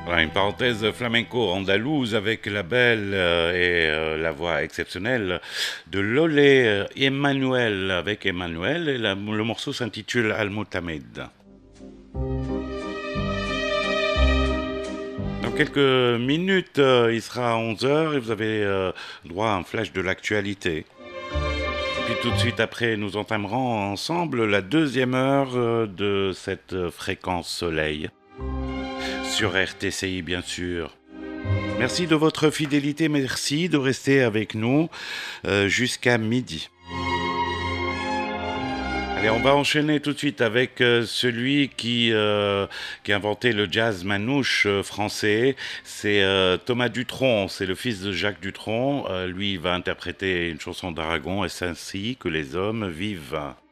Voilà, une parenthèse flamenco andalouse avec la belle et la voix exceptionnelle de Lolé Emmanuel avec Emmanuel et le morceau s'intitule Al-Moutamed. Dans quelques minutes, il sera 11 heures et vous avez droit à un flash de l'actualité. Puis tout de suite après, nous entamerons ensemble la deuxième heure de cette fréquence soleil sur RTCI bien sûr. Merci de votre fidélité, merci de rester avec nous jusqu'à midi. Allez, on va enchaîner tout de suite avec celui qui a inventé le jazz manouche français. C'est Thomas Dutronc, c'est le fils de Jacques Dutronc. Lui, il va interpréter une chanson d'Aragon, et c'est ainsi que les hommes vivent.